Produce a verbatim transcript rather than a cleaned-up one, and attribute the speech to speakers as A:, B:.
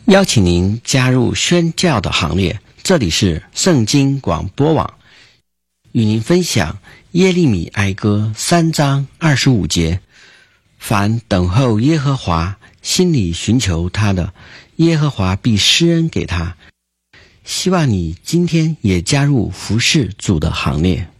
A: 邀请您加入宣教的行列，这里是圣经广播网，与您分享耶利米哀歌三章二十五节：凡等候耶和华，心里寻求他的，耶和华必施恩给他。希望你今天也加入服侍主的行列。